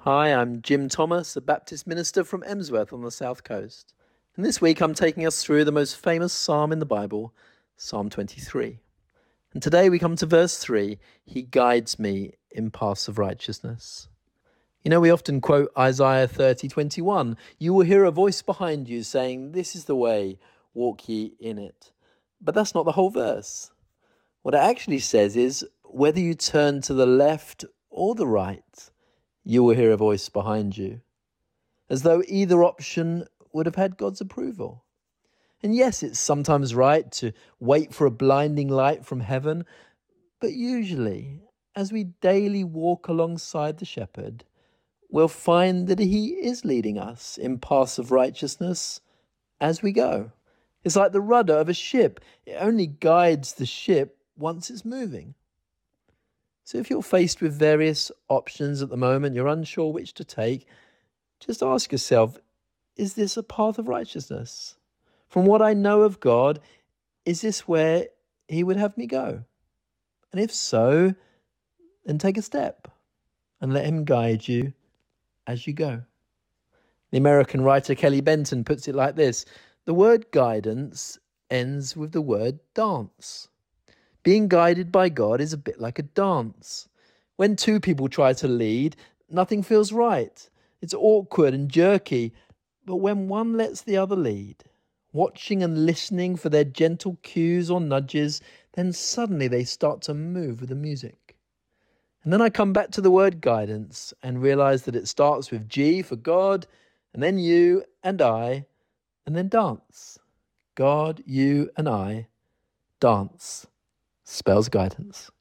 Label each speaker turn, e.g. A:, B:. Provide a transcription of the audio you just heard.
A: Hi, I'm Jim Thomas, a Baptist minister from Emsworth on the South Coast. And this week I'm taking us through the most famous psalm in the Bible, Psalm 23. And today we come to verse 3, He guides me in paths of righteousness. You know, we often quote Isaiah 30:21. You will hear a voice behind you saying, This is the way, walk ye in it. But that's not the whole verse. What it actually says is, whether you turn to the left or the right, you will hear a voice behind you, as though either option would have had God's approval. And yes, it's sometimes right to wait for a blinding light from heaven, but usually, as we daily walk alongside the shepherd, we'll find that he is leading us in paths of righteousness as we go. It's like the rudder of a ship. It only guides the ship once it's moving. So if you're faced with various options at the moment, you're unsure which to take, just ask yourself, is this a path of righteousness? From what I know of God, is this where he would have me go? And if so, then take a step and let him guide you as you go. The American writer Kelly Benton puts it like this: the word guidance ends with the word dance. Being guided by God is a bit like a dance. When two people try to lead, nothing feels right. It's awkward and jerky. But when one lets the other lead, watching and listening for their gentle cues or nudges, then suddenly they start to move with the music. And then I come back to the word guidance and realize that it starts with G for God, and then you and I, and then dance. God, you and I, dance spells guidance.